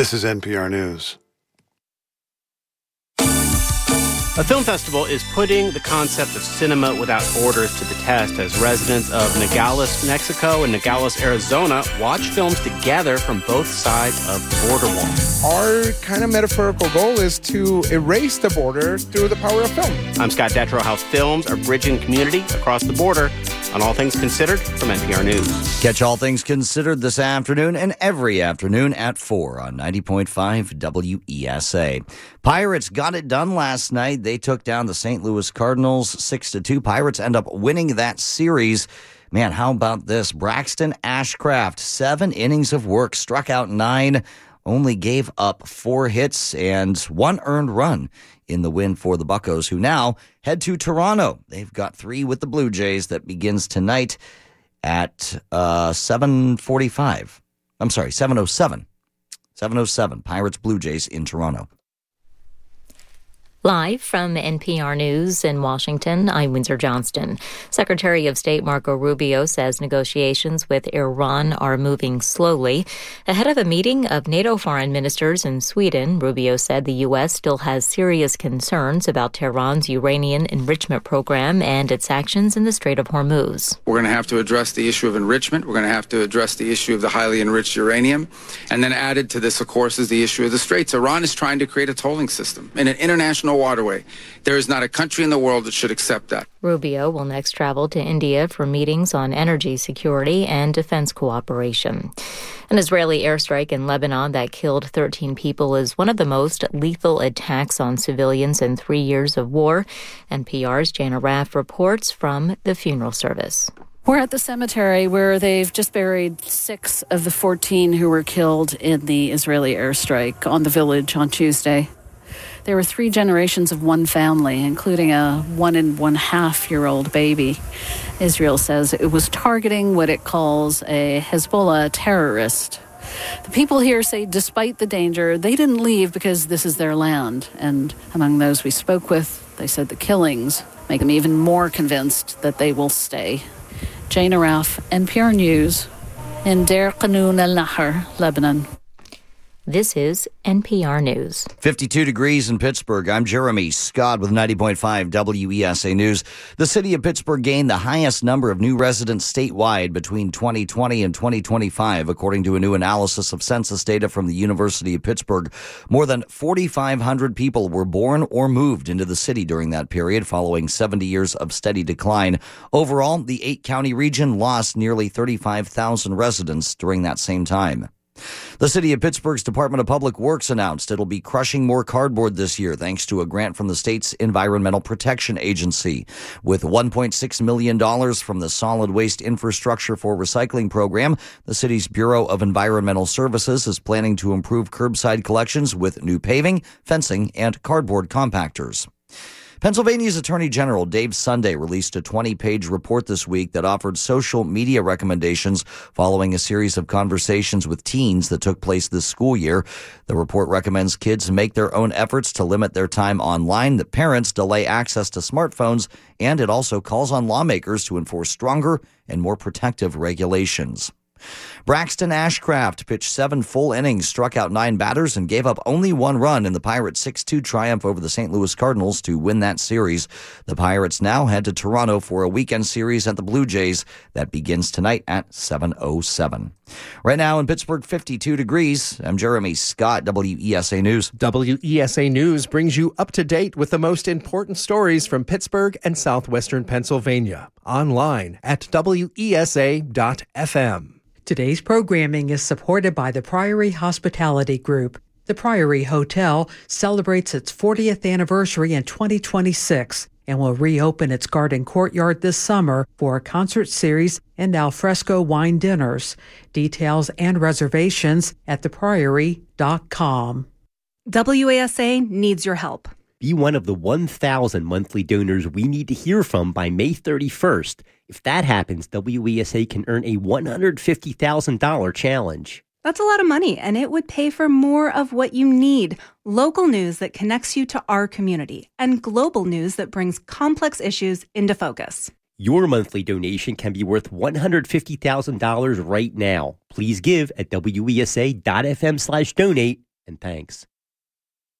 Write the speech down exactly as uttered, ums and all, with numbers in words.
This is N P R News. A film festival is putting the concept of cinema without borders to the test as residents of Nogales, Mexico and Nogales, Arizona watch films together from both sides of the border wall. Our kind of metaphorical goal is to erase the border through the power of film. I'm Scott Detrow. How films are bridging community across the border on All Things Considered from N P R News. Catch All Things Considered this afternoon and every afternoon at four on ninety point five W E S A. Pirates got it done last night. They took down the Saint Louis Cardinals six to two. Pirates end up winning that series. Man, how about this? Braxton Ashcraft, seven innings of work, struck out nine, only gave up four hits and one earned run in the win for the Buccos, who now head to Toronto. They've got three with the Blue Jays that begins tonight at uh, seven forty-five. I'm sorry, seven oh seven. seven oh seven, Pirates Blue Jays in Toronto. Live from N P R News in Washington, I'm Windsor Johnston. Secretary of State Marco Rubio says negotiations with Iran are moving slowly. Ahead of a meeting of NATO foreign ministers in Sweden, Rubio said the U S still has serious concerns about Tehran's uranium enrichment program and its actions in the Strait of Hormuz. We're going to have to address the issue of enrichment. We're going to have to address the issue of the highly enriched uranium. And then added to this, of course, is the issue of the Straits. Iran is trying to create a tolling system in an international waterway. There is not a country in the world that should accept that. Rubio will next travel to India for meetings on energy security and defense cooperation. An Israeli airstrike in Lebanon that killed thirteen people is one of the most lethal attacks on civilians in three years of war. N P R's Jana Raff reports from the funeral service. We're at the cemetery where they've just buried six of the fourteen who were killed in the Israeli airstrike on the village on Tuesday. There were three generations of one family, including a one and one half year old baby. Israel says it was targeting what it calls a Hezbollah terrorist. The people here say despite the danger, they didn't leave because this is their land. And among those we spoke with, they said the killings make them even more convinced that they will stay. Jana Raff, N P R News, in Deir Qanoun al-Nahar, Lebanon. This is N P R News. fifty-two degrees in Pittsburgh. I'm Jeremy Scott with ninety point five W E S A News. The city of Pittsburgh gained the highest number of new residents statewide between twenty twenty and twenty twenty-five, according to a new analysis of census data from the University of Pittsburgh. More than forty-five hundred people were born or moved into the city during that period, following seventy years of steady decline. Overall, the eight-county region lost nearly thirty-five thousand residents during that same time. The City of Pittsburgh's Department of Public Works announced it'll be crushing more cardboard this year thanks to a grant from the state's Environmental Protection Agency. With one point six million dollars from the Solid Waste Infrastructure for Recycling program, the city's Bureau of Environmental Services is planning to improve curbside collections with new paving, fencing, and cardboard compactors. Pennsylvania's Attorney General Dave Sunday released a twenty-page report this week that offered social media recommendations following a series of conversations with teens that took place this school year. The report recommends kids make their own efforts to limit their time online, that parents delay access to smartphones, and it also calls on lawmakers to enforce stronger and more protective regulations. Braxton Ashcraft pitched seven full innings, struck out nine batters, and gave up only one run in the Pirates' six two triumph over the Saint Louis Cardinals to win that series. The Pirates now head to Toronto for a weekend series at the Blue Jays that begins tonight at seven oh seven. Right now in Pittsburgh, fifty-two degrees. I'm Jeremy Scott, W E S A News. W E S A News brings you up to date with the most important stories from Pittsburgh and southwestern Pennsylvania. Online at W E S A dot F M. Today's programming is supported by the Priory Hospitality Group. The Priory Hotel celebrates its fortieth anniversary in twenty twenty-six and will reopen its garden courtyard this summer for a concert series and alfresco wine dinners. Details and reservations at the priory dot com. W A S A needs your help. Be one of the one thousand monthly donors we need to hear from by May thirty-first. If that happens, W E S A can earn a one hundred fifty thousand dollars challenge. That's a lot of money, and it would pay for more of what you need. Local news that connects you to our community, and global news that brings complex issues into focus. Your monthly donation can be worth one hundred fifty thousand dollars right now. Please give at W E S A dot F M slash donate. and thanks.